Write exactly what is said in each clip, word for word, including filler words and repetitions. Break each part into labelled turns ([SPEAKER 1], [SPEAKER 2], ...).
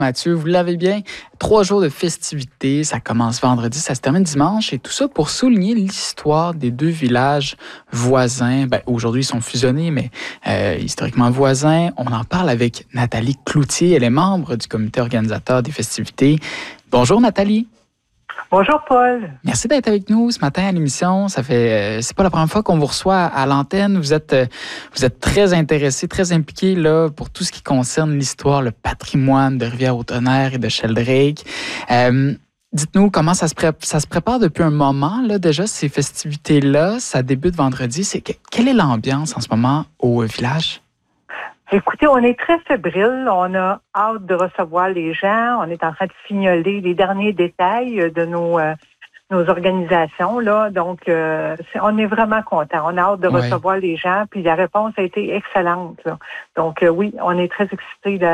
[SPEAKER 1] Mathieu, vous l'avez bien, trois jours de festivités, ça commence vendredi, ça se termine dimanche, et tout ça pour souligner l'histoire des deux villages voisins. Ben, aujourd'hui, ils sont fusionnés, mais euh, historiquement voisins. On en parle avec Nathalie Cloutier, elle est membre du comité organisateur des festivités. Bonjour Nathalie.
[SPEAKER 2] Bonjour Paul.
[SPEAKER 1] Merci d'être avec nous ce matin à l'émission. Ça fait, euh, c'est pas la première fois qu'on vous reçoit à l'antenne. Vous êtes, euh, vous êtes très intéressé, très impliqué là pour tout ce qui concerne l'histoire, le patrimoine de Rivière-au-Tonnerre et de Sheldrake. Euh, dites-nous comment ça se, pré- ça se prépare depuis un moment là déjà ces festivités-là. Ça débute vendredi. C'est que, quelle est l'ambiance en ce moment au village?
[SPEAKER 2] Écoutez, on est très fébrile. On a hâte de recevoir les gens. On est en train de fignoler les derniers détails de nos, euh, nos organisations. Là. Donc, euh, c'est, on est vraiment contents. On a hâte de
[SPEAKER 1] Ouais.
[SPEAKER 2] recevoir les gens. Puis la réponse a été excellente. Là. Donc, euh, oui, on est très excités de,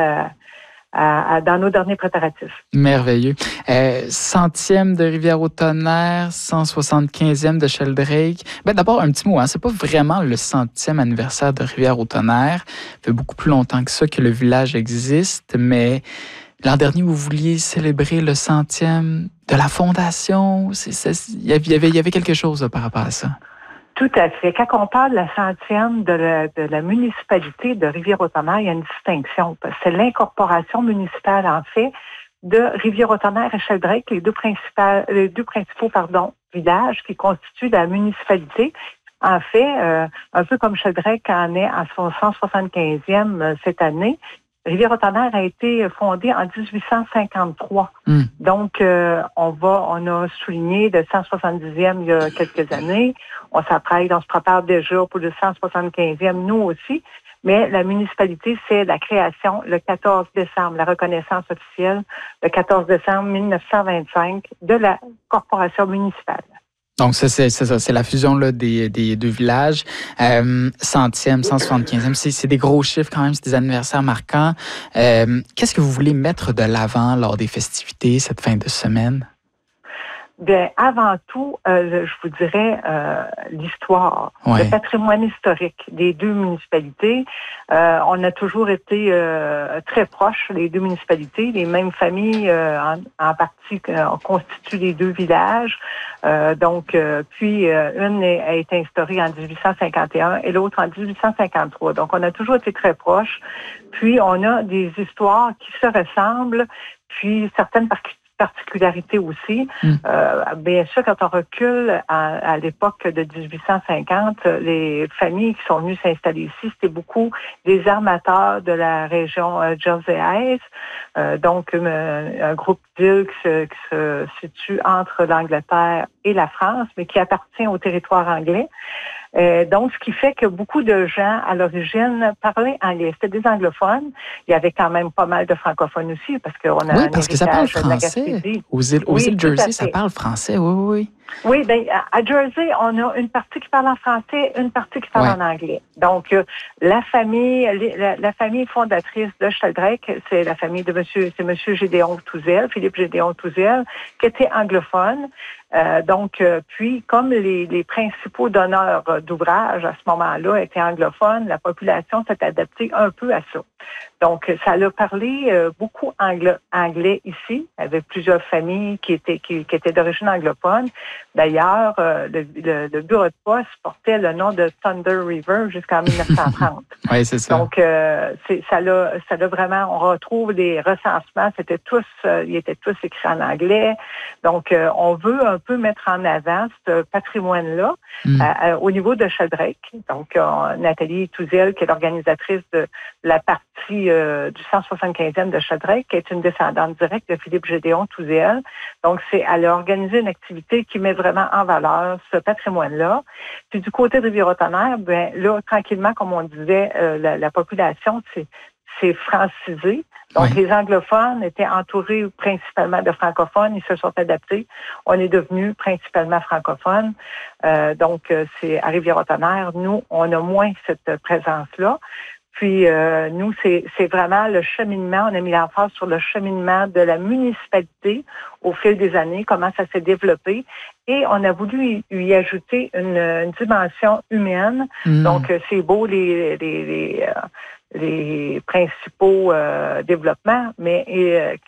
[SPEAKER 2] à, à, dans nos derniers préparatifs.
[SPEAKER 1] Merveilleux. Euh, centième de Rivière-au-Tonnerre, cent soixante-quinzième de Sheldrake. Ben, d'abord, un petit mot, hein, c'est pas vraiment le centième anniversaire de Rivière-au-Tonnerre. Ça fait beaucoup plus longtemps que ça que le village existe, mais l'an dernier, vous vouliez célébrer le centième de la fondation. C'est, c'est, il y avait, il y avait quelque chose là, par rapport à ça.
[SPEAKER 2] Tout à fait. Quand on parle de la centième de la, de la municipalité de Rivière-au-Tonnerre, il y a une distinction. C'est l'incorporation municipale, en fait, de Rivière-au-Tonnerre et Sheldrake, les deux, principales, les deux principaux pardon, villages qui constituent la municipalité. En fait, euh, un peu comme Sheldrake en est à son cent soixante-quinzième cette année, Rivière-au-Tonnerre a été fondée en dix-huit cent cinquante-trois. Mm. Donc, euh, on va, on a souligné le cent soixante-dixième il y a quelques années. On s'apprête, on se prépare déjà pour le cent soixante-quinzième, nous aussi. Mais la municipalité, c'est la création le quatorze décembre, la reconnaissance officielle le quatorze décembre mille neuf cent vingt-cinq de la corporation municipale.
[SPEAKER 1] Donc, ça, c'est, c'est ça, c'est la fusion là, des, des deux villages. Euh, centième, cent soixante-quinzième, c'est, c'est des gros chiffres quand même, c'est des anniversaires marquants. Euh, qu'est-ce que vous voulez mettre de l'avant lors des festivités cette fin de semaine?
[SPEAKER 2] Bien, avant tout, euh, je vous dirais euh, l'histoire, ouais. Le patrimoine historique des deux municipalités. Euh, on a toujours été euh, très proches, les deux municipalités. Les mêmes familles, euh, en, en partie, euh, constituent les deux villages. Euh, donc, euh, puis, euh, une est, a été instaurée en dix-huit cent cinquante et un et l'autre en dix-huit cent cinquante-trois. Donc, on a toujours été très proches. Puis, on a des histoires qui se ressemblent, puis certaines particularités particularité aussi. Mm. Euh, bien sûr, quand on recule à, à l'époque de dix-huit cent cinquante, les familles qui sont venues s'installer ici, c'était beaucoup des armateurs de la région euh, jerseyaise. Euh, donc, euh, un groupe d'îles qui se, qui se situe entre l'Angleterre et la France, mais qui appartient au territoire anglais. Euh, donc, ce qui fait que beaucoup de gens, à l'origine, parlaient anglais. C'était des anglophones. Il y avait quand même pas mal de francophones aussi, parce qu'on a
[SPEAKER 1] oui,
[SPEAKER 2] un
[SPEAKER 1] parce que ça parle français. Aux îles, aux
[SPEAKER 2] oui,
[SPEAKER 1] îles Jersey, ça parle français, oui, oui, oui.
[SPEAKER 2] Oui, bien, à Jersey, on a une partie qui parle en français, une partie qui parle ouais. en anglais. Donc, euh, la famille, la, la famille fondatrice de Sheldrake, c'est la famille de monsieur, c'est monsieur Gédéon Touzel, Philippe Gédéon Touzel, qui était anglophone. Euh, donc, euh, puis, comme les, les principaux donneurs d'ouvrages à ce moment-là étaient anglophones, la population s'est adaptée un peu à ça. Donc, ça a parlé euh, beaucoup anglo- anglais ici, avec plusieurs familles qui étaient qui, qui étaient d'origine anglophone. D'ailleurs, euh, le, le, le bureau de poste portait le nom de Thunder River jusqu'en dix-neuf cent trente.
[SPEAKER 1] Oui, c'est ça.
[SPEAKER 2] Donc, euh, c'est, ça l'a, ça l'a vraiment, on retrouve les recensements, c'était tous, euh, ils étaient tous écrits en anglais. Donc, euh, on veut un peu mettre en avant ce patrimoine-là mm. euh, au niveau de Sheldrake. Donc, euh, Nathalie Touzel, qui est l'organisatrice de la partie euh, du cent soixante-quinzième de Sheldrake, qui est une descendante directe de Philippe Gédéon Touzel. Donc, c'est, elle a organisé une activité qui met vraiment en valeur ce patrimoine-là. Puis, du côté de Rivière-au-Tonnerre, ben là, tranquillement, comme on disait, euh, la, la population, c'est c'est francisé. Donc, oui. Les anglophones étaient entourés principalement de francophones. Ils se sont adaptés. On est devenus principalement francophones. Euh, donc, c'est à Rivière-au-Tonnerre, nous, on a moins cette présence-là. Puis, euh, nous, c'est, c'est vraiment le cheminement. On a mis l'emphase sur le cheminement de la municipalité au fil des années, comment ça s'est développé. Et on a voulu y, y ajouter une, une dimension humaine. Mmh. Donc, c'est beau, les, les, les, les principaux euh, développements, mais euh,